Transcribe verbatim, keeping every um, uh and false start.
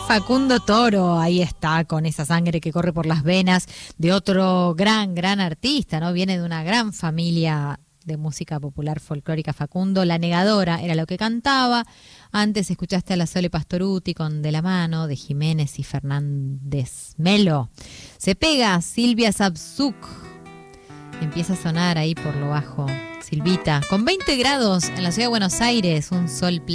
Facundo Toro, ahí está, con esa sangre que corre por las venas de otro gran, gran artista, ¿no? Viene de una gran familia de música popular folclórica. Facundo, La Negadora era lo que cantaba. Antes escuchaste a la Sole Pastoruti con De la Mano, de Jiménez y Fernández Melo. Se pega Silvia Sabsuk. Empieza a sonar ahí por lo bajo. Silvita, con veinte grados en la ciudad de Buenos Aires, un sol pleno.